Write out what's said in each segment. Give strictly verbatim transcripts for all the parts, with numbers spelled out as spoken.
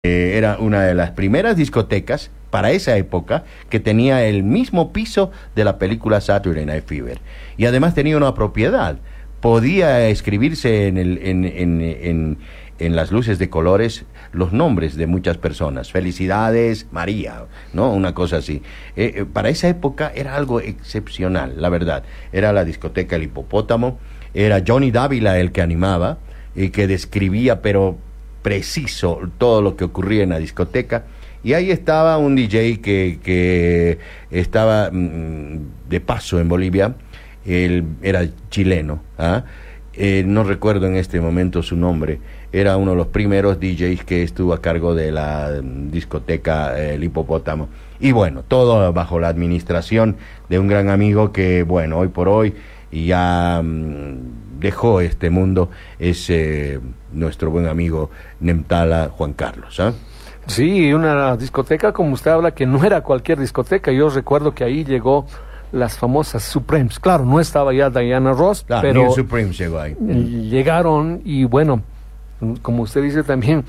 Eh, era una de las primeras discotecas para esa época que tenía el mismo piso de la película Saturday Night Fever. Y además tenía una propiedad. Podía escribirse en, el, en, en, en, en las luces de colores los nombres de muchas personas. Felicidades, María, ¿no? Una cosa así. Eh, eh, para esa época era algo excepcional, la verdad. Era la discoteca El Hipopótamo. Era Johnny Dávila el que animaba y que describía, pero preciso, todo lo que ocurría en la discoteca. Y ahí estaba un D J que, que estaba mmm, de paso en Bolivia. Él era chileno, ¿ah? eh, no recuerdo en este momento su nombre. Era uno de los primeros D Js que estuvo a cargo de la discoteca eh, El Hipopótamo. Y bueno, todo bajo la administración de un gran amigo que, bueno, hoy por hoy ya mmm, dejó este mundo. Es eh, nuestro buen amigo Nemtala Juan Carlos, ¿ah? Sí, una discoteca, como usted habla, que no era cualquier discoteca. Yo recuerdo que ahí llegó las famosas Supremes. Claro, no estaba ya Diana Ross, ah, pero New Supremes llegó ahí. Llegaron y bueno, como usted dice también,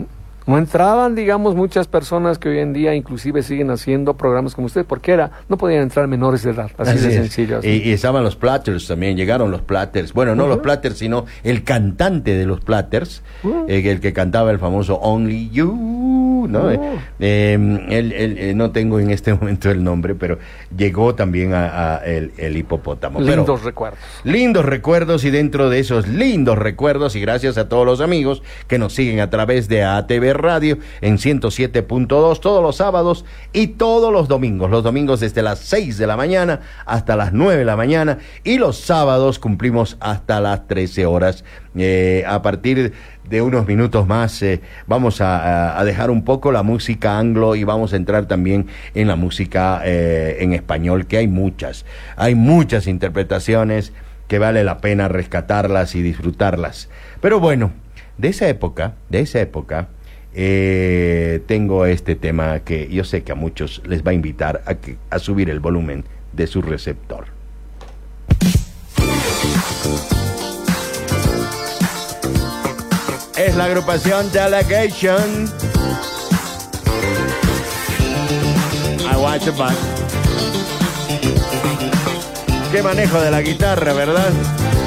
no entraban, digamos, muchas personas que hoy en día inclusive siguen haciendo programas como usted, porque era, no podían entrar menores de edad, así, así de sencillo. Y, y estaban los Platters también, llegaron los Platters, bueno, no uh-huh. los Platters, sino el cantante de los Platters, uh-huh. eh, el que cantaba el famoso Only You, ¿no? Uh-huh. eh, él, él, eh, no tengo en este momento el nombre, pero llegó también a, a el, el Hipopótamo. Lindos pero, recuerdos. Lindos recuerdos, y dentro de esos lindos recuerdos, y gracias a todos los amigos que nos siguen a través de A T V Radio en ciento siete punto dos todos los sábados y todos los domingos. Los domingos desde las seis de la mañana hasta las nueve de la mañana, y los sábados cumplimos hasta las trece horas. Eh, a partir de unos minutos más eh, vamos a, a dejar un poco la música anglo y vamos a entrar también en la música eh, en español, que hay muchas, hay muchas interpretaciones que vale la pena rescatarlas y disfrutarlas. Pero bueno, de esa época, de esa época, Eh, tengo este tema que yo sé que a muchos les va a invitar a, que, a subir el volumen de su receptor. Es la agrupación Delegation. I watch it back. Qué manejo de la guitarra, ¿verdad?